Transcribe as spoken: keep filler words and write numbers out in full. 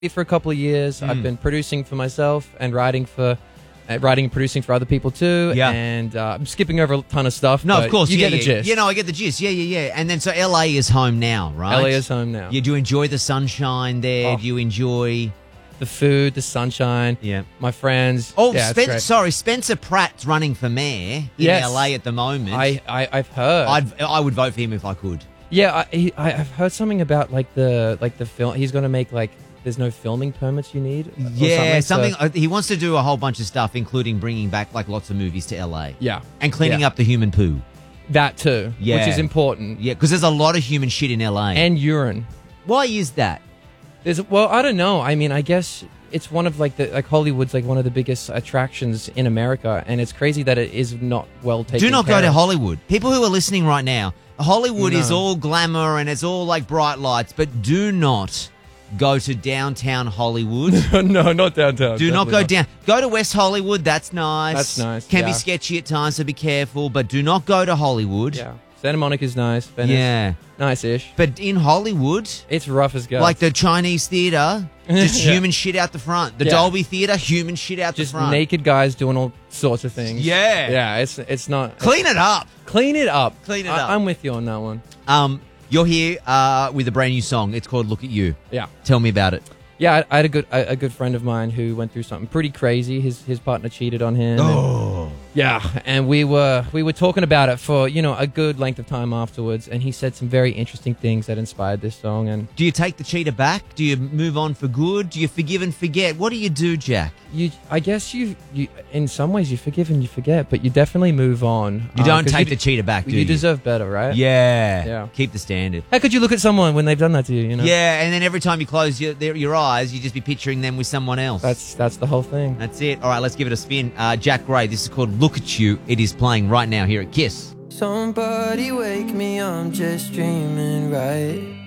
for a couple of years. Mm. I've been producing for myself and writing for, uh, writing and producing for other people too. Yeah. And uh, I'm skipping over a ton of stuff. No, but of course. you yeah, get the yeah. gist. You know, I get the gist. Yeah, yeah, yeah. And then so L A is home now, right? L A is home now. Yeah, do you enjoy the sunshine there? Oh. Do you enjoy The food, the sunshine. Yeah. My friends. Oh, yeah, it's Spen- great. sorry, Spencer Pratt's running for mayor in Yes. L A at the moment. I, I I've heard. I'd, I would vote for him if I could. Yeah, I, he, I, I've heard something about like the like the film. He's going to make like there's no filming permits you need. or Yeah, something. something. so- uh, he wants to do a whole bunch of stuff, including bringing back like lots of movies to L A. yeah, And cleaning Yeah. up the human poo. that too, Yeah. which is important. Yeah, because there's a lot of human shit in L A. And urine. why is that? There's well, I don't know. I mean, I guess it's one of like the like Hollywood's like one of the biggest attractions in America, and it's crazy that it is not well taken. Do not care go to of. Hollywood. People who are listening right now, Hollywood is No. all glamour and it's all like bright lights, but do not go to downtown Hollywood. no, not downtown. Do not Definitely go down. Go to West Hollywood. That's nice. That's nice, Can be yeah. sketchy at times, so be careful. But do not go to Hollywood. Yeah, Santa Monica's nice. Venice, Yeah. nice-ish. But in Hollywood, It's rough as guts. like the Chinese theater, just Yeah. human shit out the front. The Yeah. Dolby theater, human shit out just the front. naked guys doing all sorts of things. Yeah. yeah. It's it's not Clean it up. clean it up. Clean it I, up. I'm with you on that one. Um, you're here uh, with a brand new song. It's called "Look at You." Yeah. Tell me about it. Yeah, I, I had a good a, a good friend of mine who went through something pretty crazy. His his partner cheated on him. and- Oh. yeah, and we were we were talking about it for you know a good length of time afterwards, and he said some very interesting things that inspired this song. And Do you take the cheater back? Do you move on for good? Do you forgive and forget? What do you do, Jack? you, I guess you you in some ways you forgive and you forget, but you definitely move on. You uh, don't 'cause take you, the cheater back, do you you? deserve better, right? Yeah. Yeah. Keep the standard. How could you look at someone when they've done that to you? You know. Yeah, and then every time you close your, their, your eyes, you just be picturing them with someone else. That's that's the whole thing. That's it. All right, let's give it a spin. Uh, Jack Gray, this is called Look at You. It is playing right now here at Kiss. Somebody wake me, I'm just dreaming, right?